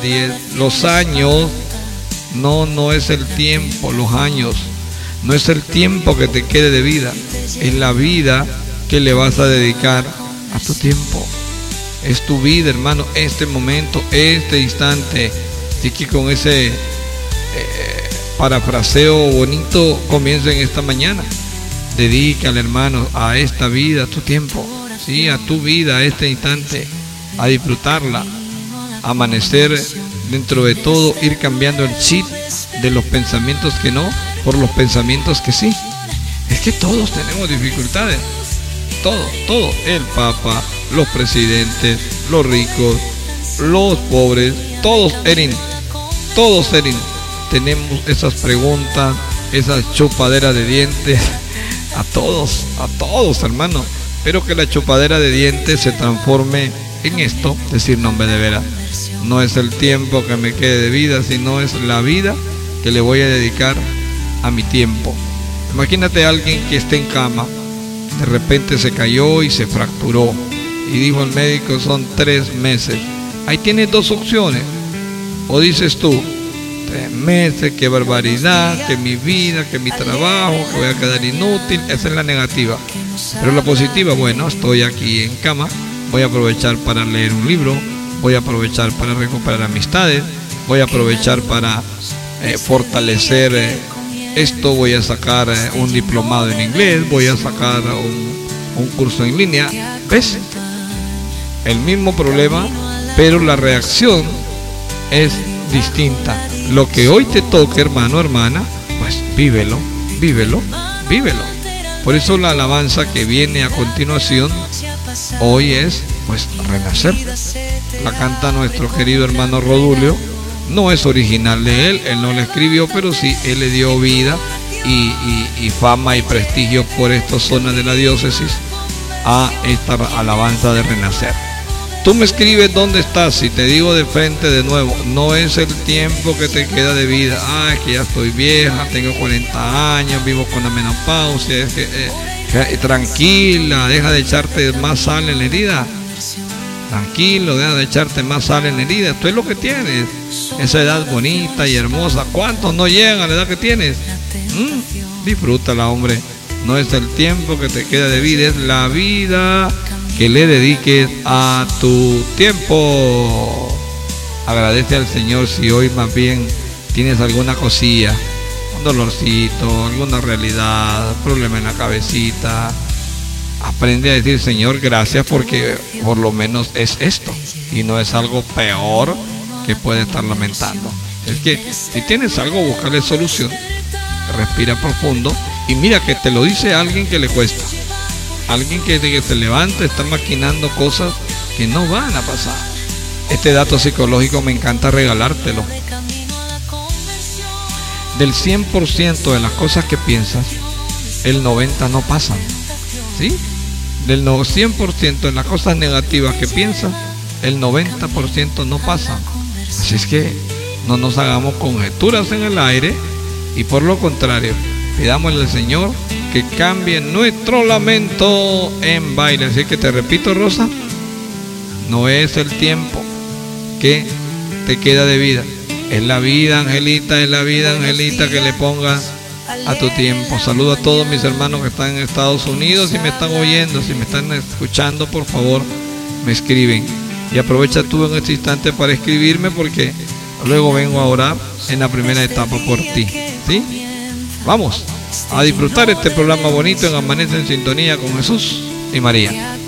10. Los años, no es el tiempo, los años. No es el tiempo que te quede de vida, es la vida que le vas a dedicar a tu tiempo. Es tu vida, hermano, este momento, este instante. Así que con ese parafraseo bonito comienza en esta mañana. Dedícale, hermano, a esta vida, a tu tiempo, sí, a tu vida, a este instante, a disfrutarla, a amanecer dentro de todo, ir cambiando el chip de los pensamientos que no por los pensamientos que sí. Es que todos tenemos dificultades, todo, el Papa, los presidentes, los ricos, los pobres, todos tenemos esas preguntas, esas chupaderas de dientes, a todos, hermano. Pero que la chupadera de dientes se transforme en esto, decir, no, hombre, de veras, no es el tiempo que me quede de vida, sino es la vida que le voy a dedicar a mi tiempo. Imagínate a alguien que esté en cama, de repente se cayó y se fracturó, y dijo el médico, son 3 meses. Ahí tienes 2 opciones. O dices tú, 3 meses, qué barbaridad, que mi vida, que mi trabajo, que voy a quedar inútil. Esa es la negativa. Pero la positiva, bueno, estoy aquí en cama, voy a aprovechar para leer un libro, voy a aprovechar para recuperar amistades, voy a aprovechar para fortalecer esto, voy a sacar un diplomado en inglés, voy a sacar un curso en línea. ¿Ves? El mismo problema, pero la reacción es distinta. Lo que hoy te toque, hermano, hermana, pues vívelo. Por eso la alabanza que viene a continuación hoy es, pues, renacer. La canta nuestro querido hermano Rodulio. No es original de él no la escribió, pero sí, él le dio vida y fama y prestigio por esta zona de la diócesis a esta alabanza de renacer. Tú me escribes dónde estás, y te digo de frente de nuevo, no es el tiempo que te queda de vida. Es que ya estoy vieja, tengo 40 años, vivo con la menopausia, tranquila, deja de echarte más sal en la herida. Tranquilo, deja de echarte más sal en la herida. Esto es lo que tienes, esa edad bonita y hermosa. ¿Cuántos no llegan a la edad que tienes? Disfrútala, hombre. No es el tiempo que te queda de vida, es la vida que le dediques a tu tiempo. Agradece al Señor si hoy más bien tienes alguna cosilla, un dolorcito, alguna realidad, problema en la cabecita. Aprende a decir, Señor, gracias, porque por lo menos es esto y no es algo peor que puede estar lamentando. Es que si tienes algo, búscale solución. Respira profundo y mira que te lo dice alguien que le cuesta. Alguien que se levanta, está maquinando cosas que no van a pasar. Este dato psicológico me encanta regalártelo. Del 100% de las cosas que piensas, el 90% no pasan. ¿Sí? Del 100% de las cosas negativas que piensas, el 90% no pasan. Así es que no nos hagamos conjeturas en el aire, y por lo contrario, pidámosle al Señor que cambie nuestro lamento en baile. Así que te repito, Rosa, no es el tiempo que te queda de vida, es la vida, Angelita, que le pongas a tu tiempo. Saludo a todos mis hermanos que están en Estados Unidos y me están oyendo. Si me están escuchando, por favor, me escriben. Y aprovecha tú en este instante para escribirme, porque luego vengo a orar en la primera etapa por ti. ¿Sí? Vamos a disfrutar este programa bonito en Amanece en Sintonía con Jesús y María.